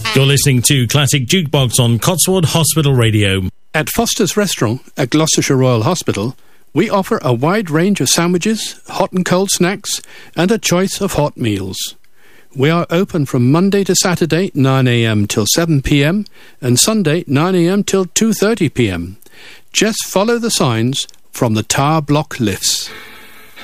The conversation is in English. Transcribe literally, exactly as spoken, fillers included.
You're listening to Classic Jukebox on Cotswold Hospital Radio. At Foster's Restaurant at Gloucestershire Royal Hospital, we offer a wide range of sandwiches, hot and cold snacks, and a choice of hot meals. We are open from Monday to Saturday, nine a m till seven p m, and Sunday, nine a m till two thirty p m. Just follow the signs from the tower block lifts.